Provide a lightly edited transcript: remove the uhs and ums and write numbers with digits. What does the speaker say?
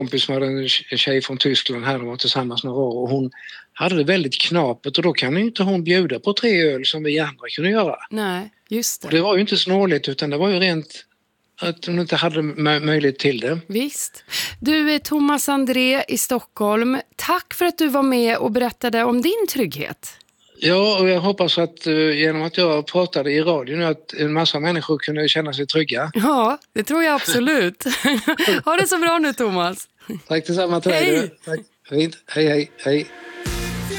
kompis som hade en tjej från Tyskland här, de var tillsammans några år och hon hade det väldigt knapert och då kan ju inte hon bjuda på 3 öl som vi andra kunde göra. Nej, just det. Och det var ju inte snåligt utan det var ju rent att hon inte hade möjlighet till det. Visst. Du är Thomas André i Stockholm. Tack för att du var med och berättade om din trygghet. Ja, och jag hoppas att genom att jag pratade i radion att en massa människor kunde känna sig trygga. Ja, det tror jag absolut. Ha det så bra nu, Thomas. Tack detsamma till dig. Hej! Tack. Fint. Hej, hej, hej.